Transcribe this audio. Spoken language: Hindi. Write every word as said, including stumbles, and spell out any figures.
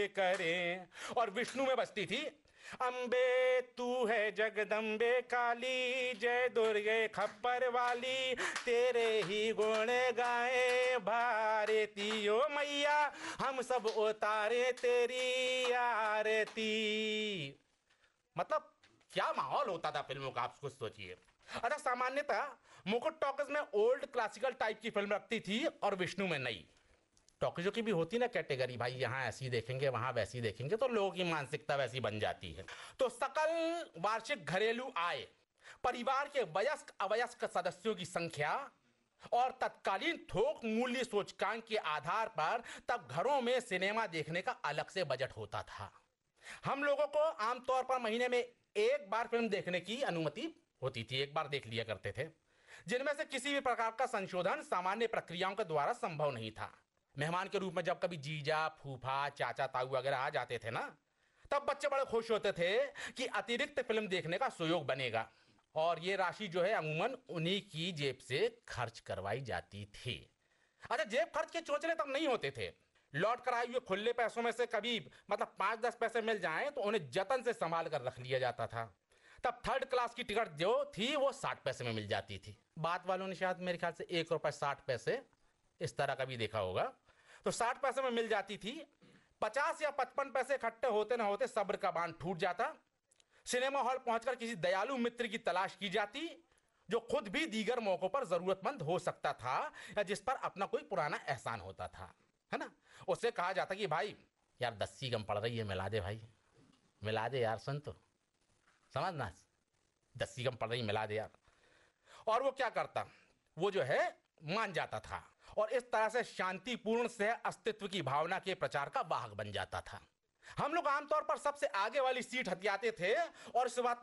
करें। और विष्णु में बजती थी, अम्बे तू है जगदम्बे काली, जय दुर्गे खप्पर वाली, तेरे ही गुण गाए भारती ओ मैया, हम सब उतारे तेरी आरती। मतलब क्या माहौल होता था फिल्मों का, आप कुछ सोचिए। अच्छा, सामान्यतः मुकुट टॉकीज में ओल्ड क्लासिकल टाइप की फिल्म रखती थी और विष्णु में नई। टॉकीजों की भी होती ना कैटेगरी, भाई यहाँ ऐसी देखेंगे वहां वैसी देखेंगे, तो लोगों की मानसिकता वैसी बन जाती है। तो सकल वार्षिक घरेलू आय, परिवार के वयस्क अवयस्क सदस्यों की संख्या और तत्कालीन थोक मूल्य सूचकांक के आधार पर तब घरों में सिनेमा देखने का अलग से बजट होता था। हम लोगों को आमतौर पर महीने में एक बार फिल्म देखने की अनुमति होती थी, एक बार देख लिया करते थे, जिनमें से किसी भी प्रकार का संशोधन सामान्य प्रक्रियाओं के द्वारा संभव नहीं था। मेहमान के रूप में जब कभी जीजा, फूफा, चाचा, ताऊ वगैरह आ जाते थे ना, तब बच्चे बड़े खुश होते थे कि अतिरिक्त फिल्म देखने का सुयोग बनेगा, और ये राशि जो है अमूमन उन्हीं की जेब से खर्च करवाई जाती थी। अच्छा, जेब खर्च के चोचले तब नहीं होते थे। लौट कर आए हुए खुले पैसों में से कभी मतलब पांच दस पैसे मिल जाएं तो उन्हें जतन से संभाल कर रख लिया जाता था। तब थर्ड क्लास की टिकट जो थी वो साठ पैसे में मिल जाती थी। बात वालों ने शायद मेरे ख्याल से एक रुपए साठ पैसे इस तरह का भी देखा होगा। तो साठ पैसे में मिल जाती थी। पचास या पचपन पैसे इकट्ठे होते ना होते सब्र का बांध टूट जाता। सिनेमा हॉल पहुंचकर किसी दयालु मित्र की तलाश की जाती, जो खुद भी दीगर मौकों पर जरूरतमंद हो सकता था या जिस पर अपना कोई पुराना एहसान होता था, है ना। उससे कहा जाता कि भाई यार दस्सी कम पड़ रही है, मिला दे भाई, मिला दे यार, सुन तो समझना, दस्सी कम पड़ रही, मिला दे यार। और वो क्या करता, वो जो है मान जाता था और इस तरह से शांतिपूर्ण सह अस्तित्व की भावना के प्रचार का वाहक बन जाता था। हम लोग आमतौर पर सबसे आगे वाली सीट हथियाते थे और इस बात पर